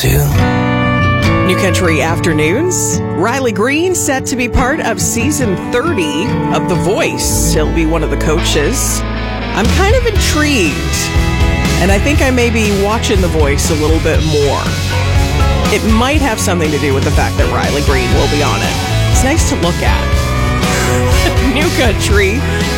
too. New Country Afternoons. Riley Green set to be part of season 30 of The Voice. He'll be one of the coaches. I'm kind of intrigued, and I think I may be watching The Voice a little bit more. It might have something to do with the fact that Riley Green will be on it. It's nice to look at. New Country